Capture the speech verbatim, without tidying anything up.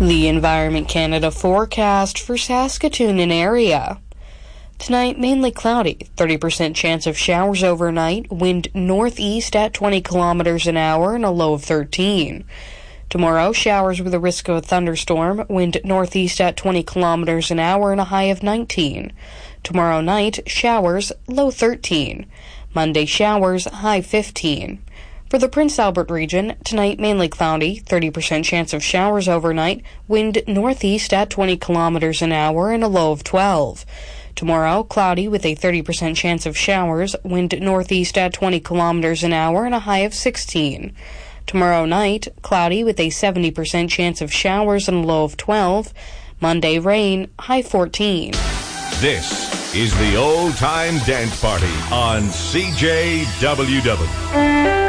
The Environment Canada forecast for Saskatoon and area. Tonight, mainly cloudy, thirty percent chance of showers overnight, wind northeast at twenty kilometers an hour and a low of thirteen. Tomorrow, showers with a risk of a thunderstorm, wind northeast at twenty kilometers an hour and a high of nineteen. Tomorrow night, showers, low thirteen. Monday, showers, high fifteen. For the Prince Albert region, tonight mainly cloudy, thirty percent chance of showers overnight, wind northeast at twenty kilometers an hour and a low of twelve. Tomorrow, cloudy with a thirty percent chance of showers, wind northeast at twenty kilometers an hour and a high of sixteen. Tomorrow night, cloudy with a seventy percent chance of showers and a low of twelve. Monday, rain, high fourteen. This is the Old Time Dance Party on C J W W.